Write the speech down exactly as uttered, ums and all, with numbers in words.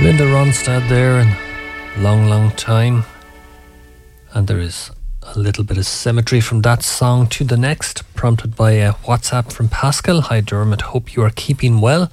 Linda Ronstadt there, and long, long time. And there is a little bit of symmetry from that song to the next, prompted by a WhatsApp from Pascal. Hi Dermot, hope you are keeping well.